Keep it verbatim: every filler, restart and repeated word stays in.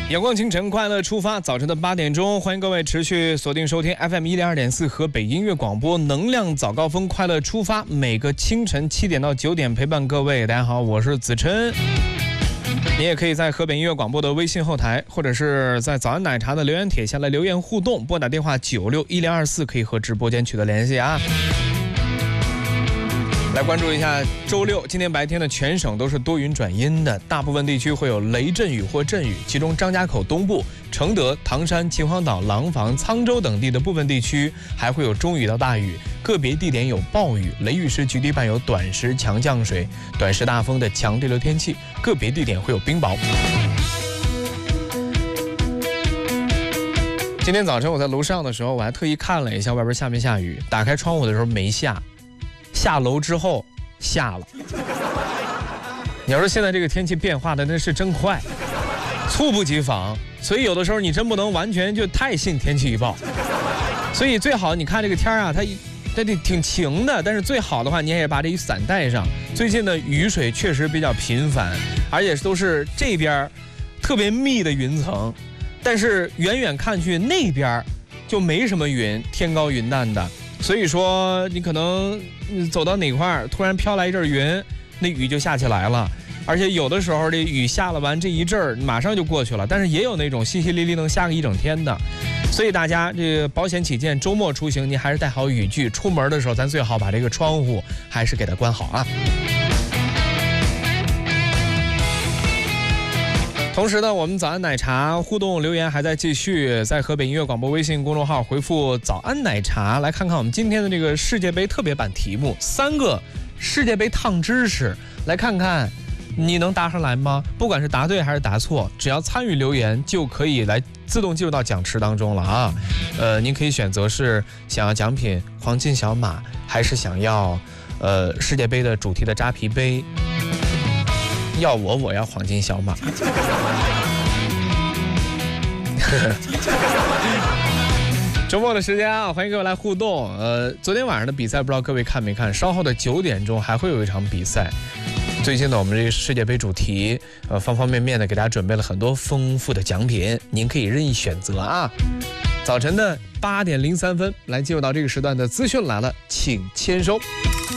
阳光清晨，快乐出发。早晨的八点钟，欢迎各位持续锁定收听 F M 一零二点四河北音乐广播，能量早高峰，快乐出发。每个清晨七点到九点陪伴各位。大家好，我是子琛。你也可以在河北音乐广播的微信后台，或者是在早安奶茶的留言帖下来留言互动，拨打电话九六一零二四可以和直播间取得联系啊。来关注一下周六，今天白天的全省都是多云转阴的，大部分地区会有雷阵雨或阵雨，其中张家口东部、承德、唐山、秦皇岛、廊坊、沧州等地的部分地区还会有中雨到大雨，个别地点有暴雨，雷雨时局地伴有短时强降水、短时大风的强对流天气，个别地点会有冰雹。今天早晨我在楼上的时候，我还特意看了一下外边下没下雨，打开窗户的时候没下。下楼之后下了，你要说现在这个天气变化的那是真快，猝不及防，所以有的时候你真不能完全就太信天气预报，所以最好你看这个天啊，它它得挺晴的，但是最好的话你也把这雨伞带上。最近的雨水确实比较频繁，而且都是这边特别密的云层，但是远远看去那边就没什么云，天高云淡的。所以说你可能走到哪块儿突然飘来一阵云，那雨就下起来了，而且有的时候这雨下了完这一阵儿马上就过去了，但是也有那种淅淅沥沥能下个一整天的。所以大家这个保险起见，周末出行您还是带好雨具，出门的时候咱最好把这个窗户还是给它关好啊。同时呢，我们早安奶茶互动留言还在继续，在河北音乐广播微信公众号回复早安奶茶，来看看我们今天的这个世界杯特别版题目，三个世界杯烫知识，来看看你能答上来吗？不管是答对还是答错，只要参与留言就可以来自动进入到奖池当中了啊。呃，您可以选择是想要奖品黄金小马，还是想要呃世界杯的主题的扎啤杯。要我我要黄金小马。周末的时间啊，欢迎各位来互动。呃，昨天晚上的比赛不知道各位看没看？稍后的九点钟还会有一场比赛。最近呢，我们这个世界杯主题，呃，方方面面的给大家准备了很多丰富的奖品，您可以任意选择啊。早晨的八点零三分，来进入到这个时段的资讯来了，请签收。